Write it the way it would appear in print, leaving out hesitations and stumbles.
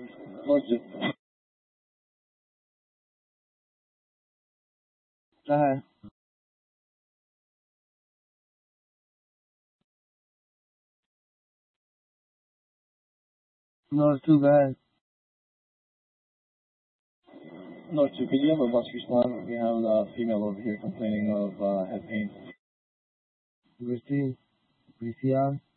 Nord 2. Go ahead. Nord 2, go ahead. Nord 2, can you have a bus respond? We have a female over here complaining of head pain. Received. VCR.